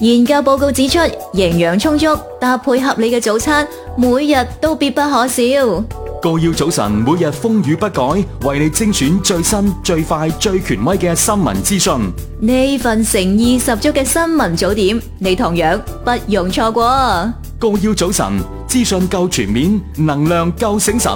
研究報告指出，營養充足、搭配合理嘅早餐，每日都必不可少。 個要早晨每日風雨不改，為你精選最新、最快、最權威嘅新聞資訊。 呢份誠意十足嘅新聞早點，你同樣不容錯過。 個要早晨，資訊夠全面，能量夠醒神。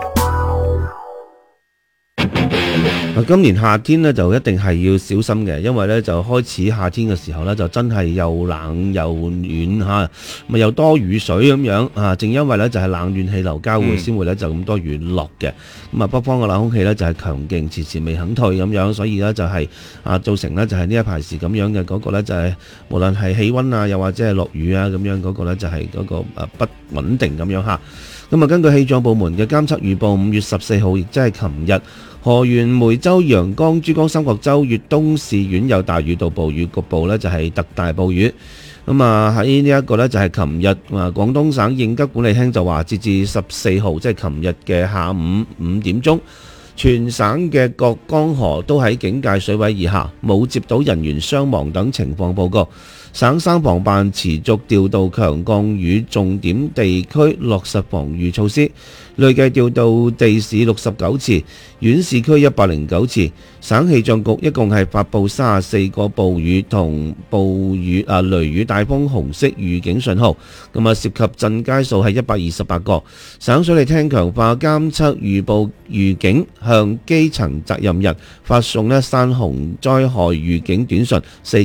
今年夏天呢就一定係要小心嘅，因為呢就開始夏天嘅時候呢就真係又冷又暖嚇，咪又多雨水咁樣啊！正因為呢就係冷暖氣流交匯，先會呢就咁多雨落嘅。咁啊，北方嘅冷空氣呢就係強勁，遲遲未肯退咁樣，所以呢就係造成呢就係呢一排時咁樣嘅嗰個呢就係無論係氣温啊，又或者係落雨啊咁樣嗰個呢就係嗰個不穩定咁樣嚇。咁啊，根據氣象部門嘅監測預報，5月14號亦即係琴日，河源、梅州、陽江、珠江三角洲、粵東市縣有大雨到暴雨，局部呢就係特大暴雨。咁啊喺呢一個呢就係琴日廣東省應急管理廳就話，截至14號即係琴日嘅下午5點鐘，全省嘅各江河都喺警戒水位以下，冇接到人員傷亡等情況報告。省三防辦持續調度強降雨重點地區，落實防禦措施，累計調度地市69次，縣市區109次。省氣象局一共係發布34個暴雨同雷雨大風紅色預警信號，咁啊涉及震階數係128個。省水利廳強化監測預報預警，向基層責任人發送山洪災害預警短信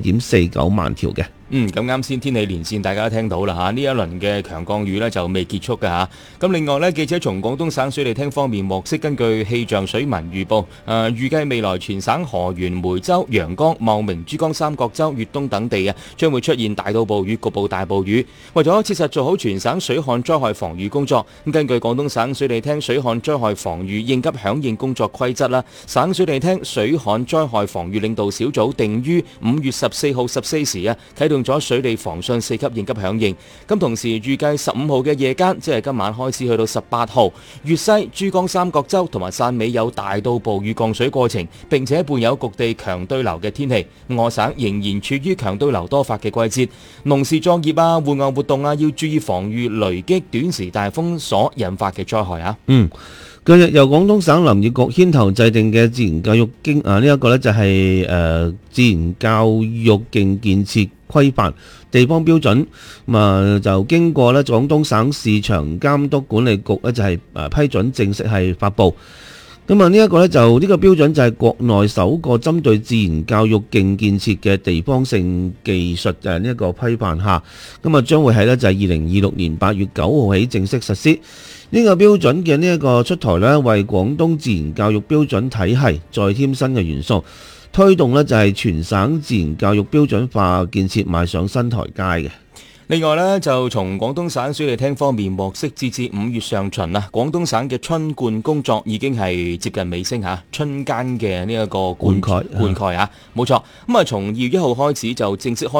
4.49萬條嘅。 咁啱先天氣連線大家都聽到啦嚇，呢一輪嘅強降雨呢就未結束㗎嚇。咁另外呢，記者從廣東省水利廳方面獲悉，根據氣象水文預報，預計未來全省河源、梅州、陽江、茂名、珠江三角洲、粵東等地將會出現大到暴雨、局部大暴雨。為咗切實做好全省水旱災害防禦工作，根據廣東省水利廳水旱災害防禦應急響應工作規則啦，省水利廳水旱災害防禦領導小組定於5月14號14時啟動咗水利防汛4級應急響應。咁同時預計15號嘅夜間，即係今晚開始去到18號，粵西、珠江三角洲同埋汕尾有大到暴雨降水過程，並且伴有局地強對流嘅天氣。我省仍然處於強對流多發嘅季節，農事作業戶外活動要注意防禦雷擊、短時大風所引發嘅災害。 近日由廣東省林業局牽頭制定嘅自然教育呢一個呢就係自然教育徑建設規範地方標準，就經過廣東省市場監督管理局就係批准正式係發布。呢一個呢個標準就係國內首個針對自然教育徑建設嘅地方性技術呢一個規範下，將會喺就係2026年8月9號起正式實施。呢個標準嘅呢一個出台呢，為廣東自然教育標準體系再添新嘅元素，推動就係全省自然教育標準化建設邁上新台階嘅。 另外呢，就從廣東省水利廳方面獲悉，截至5月上旬廣東省嘅春灌工作已經係接近尾聲春間嘅呢一個灌溉冇錯。從2月1號開始就正式開